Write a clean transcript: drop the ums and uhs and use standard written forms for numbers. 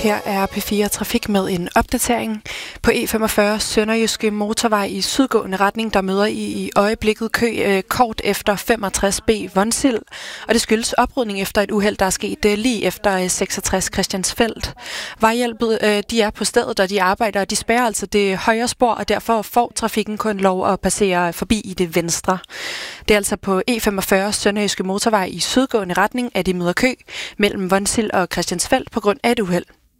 Her er P4 Trafik med en opdatering. På E45 Sønderjyske Motorvej i sydgående retning, der møder i øjeblikket kø kort efter 65B Vonsild. Og det skyldes oprydning efter et uheld, der er sket lige efter 66 Christiansfeld. Vejhjælpet de er på stedet, og de arbejder, og de spærrer altså det højre spor, og derfor får trafikken kun lov at passere forbi i det venstre. Det er altså på E45 Sønderjyske Motorvej i sydgående retning, at de møder kø mellem Vonsild og Christiansfeld på grund af et uheld.